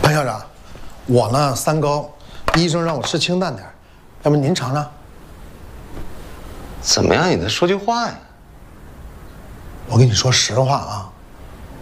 潘校长，我呢三高，医生让我吃清淡点，要不您尝尝？ 怎么样也得说句话呀！ 我跟你说实话啊，